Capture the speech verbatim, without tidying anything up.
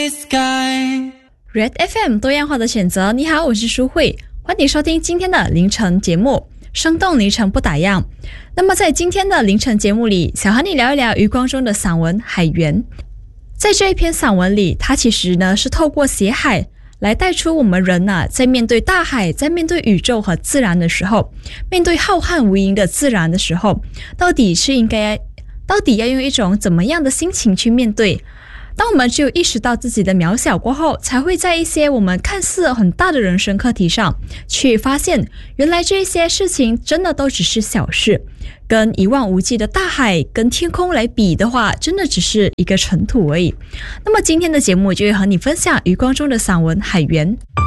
sky Red F M 多样化的选择，你好，我是舒慧，欢迎收听今天的凌晨节目，生动凌晨不打烊。那么在今天的凌晨节目里，想和你聊一聊余光中的散文《海缘》。在这一篇散文里，它其实呢是透过写海来带出我们人啊，在面对大海，在面对宇宙和自然的时候，面对浩瀚无垠的自然的时候，到底是应该到底要用一种怎么样的心情去面对。当我们只有意识到自己的渺小过后，才会在一些我们看似很大的人生课题上去发现，原来这些事情真的都只是小事，跟一望无际的大海跟天空来比的话，真的只是一个尘土而已。那么今天的节目就会和你分享余光中的散文《海缘》。